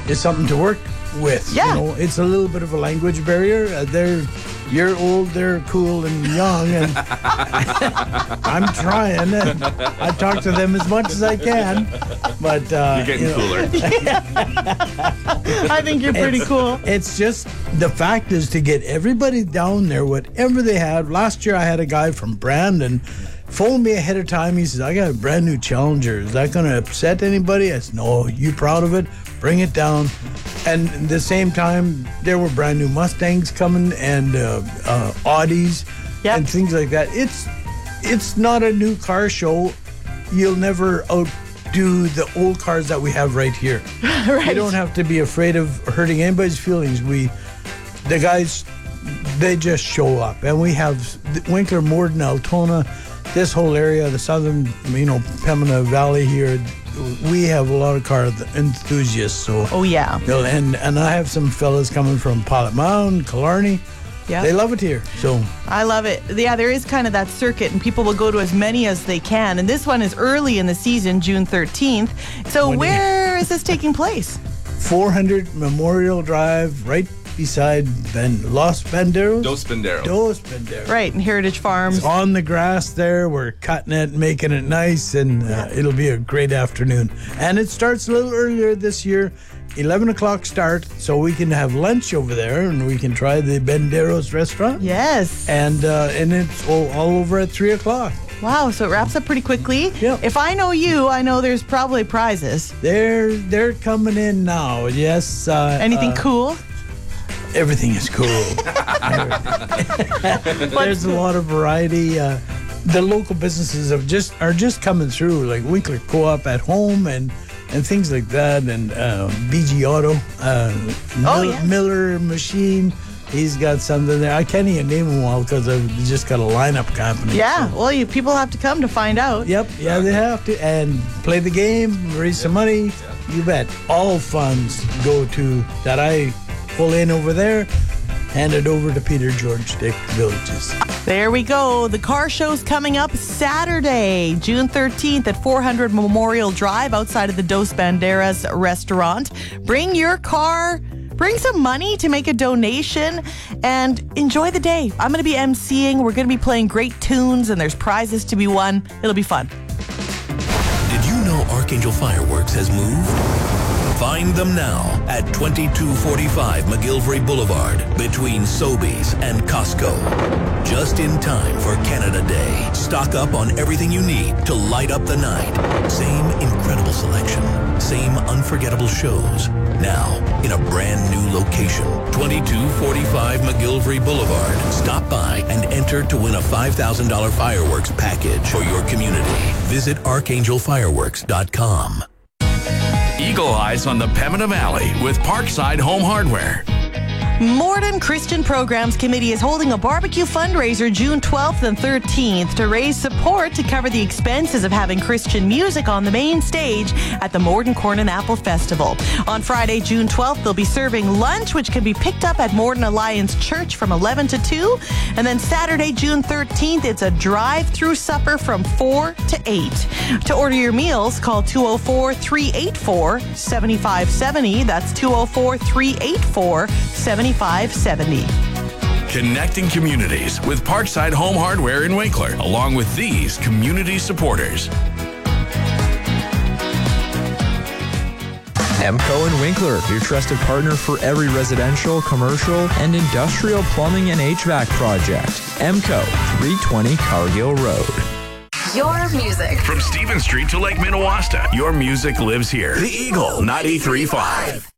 is something to work with. Yeah. It's a little bit of a language barrier. You're old, they're cool and young, and I'm trying. And I talk to them as much as I can, but You're getting cooler. I think you're pretty cool. It's just the fact is to get everybody down there, whatever they have. Last year I had a guy from Brandon phone me ahead of time. He says, I got a brand new Challenger. Is that going to upset anybody? I said, no, you proud of it? Bring it down. And at the same time, there were brand new Mustangs coming and Audis and things like that. It's not a new car show. You'll never outdo the old cars that we have right here. Right. You don't have to be afraid of hurting anybody's feelings. The guys, they just show up. And we have Winkler, Morden, Altona, this whole area, the southern, Pembina Valley here. We have a lot of car enthusiasts. So, oh yeah, and I have some fellas coming from Pilot Mound, Killarney. Yeah, they love it here. So I love it. Yeah, there is kind of that circuit, and people will go to as many as they can. And this one is early in the season, June 13th. So where is this taking place? 400 Memorial Drive, right beside Dos Banderos. Right, in Heritage Farms. It's on the grass there. We're cutting it, making it nice, and it'll be a great afternoon. And it starts a little earlier this year, 11 o'clock start, so we can have lunch over there, and we can try the Banderos restaurant. Yes. And it's all over at 3 o'clock. Wow, so it wraps up pretty quickly. Yep. If I know you, I know there's probably prizes. They're coming in now, yes. Anything cool? Everything is cool. There's a lot of variety. The local businesses are just coming through, like Winkler Co-op at home and things like that, and BG Auto, Miller Machine. He's got something there. I can't even name them all because I've just got a lineup company. Yeah, so. well, people have to come to find out. Yep, yeah, they have to. And play the game, raise some money. You bet. All funds go to that I pull in over there, hand it over to Peter George Dick Villages. There we go. The car show's coming up Saturday, June 13th at 400 Memorial Drive outside of the Dos Banderas restaurant. Bring your car. Bring some money to make a donation and enjoy the day. I'm going to be emceeing. We're going to be playing great tunes, and there's prizes to be won. It'll be fun. Did you know Archangel Fireworks has moved? Find them now at 2245 McGillivray Boulevard between Sobeys and Costco. Just in time for Canada Day. Stock up on everything you need to light up the night. Same incredible selection. Same unforgettable shows. Now in a brand new location. 2245 McGillivray Boulevard. Stop by and enter to win a $5,000 fireworks package for your community. Visit archangelfireworks.com. Eagle Eyes on the Pembina Valley with Parkside Home Hardware. Morden Christian Programs Committee is holding a barbecue fundraiser June 12th and 13th to raise support to cover the expenses of having Christian music on the main stage at the Morden Corn and Apple Festival. On Friday, June 12th, they'll be serving lunch, which can be picked up at Morden Alliance Church from 11 to 2. And then Saturday, June 13th, it's a drive-through supper from 4 to 8. To order your meals, call 204-384-7570. That's 204-384-7570. Connecting communities with Parkside Home Hardware in Winkler, along with these community supporters. EMCO in Winkler, your trusted partner for every residential, commercial, and industrial plumbing and HVAC project. EMCO, 320 Cargill Road. Your music. From Stephen Street to Lake Minnewaska, your music lives here. The Eagle 93.5.